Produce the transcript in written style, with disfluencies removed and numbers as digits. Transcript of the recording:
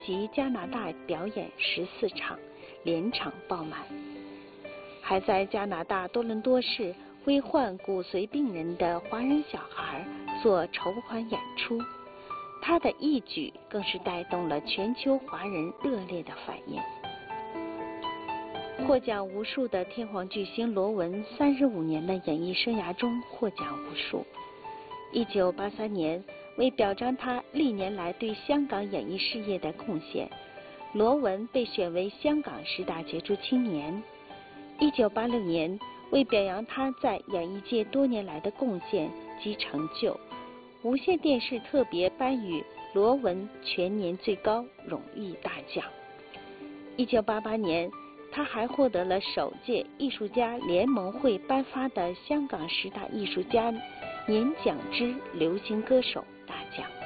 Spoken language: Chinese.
及加拿大表演14场，连场爆满，还在加拿大多伦多市为患骨髓病人的华人小孩做筹款演出。他的一举更是带动了全球华人热烈的反应。获奖无数的天皇巨星罗文35年的演艺生涯中获奖无数。1983年，为表彰他历年来对香港演艺事业的贡献，罗文被选为香港10大杰出青年。1986年，为表扬他在演艺界多年来的贡献及成就，无线电视特别颁予罗文全年最高荣誉大奖。1988年，他还获得了首届艺术家联盟会颁发的香港10大艺术家年奖之流行歌手大奖。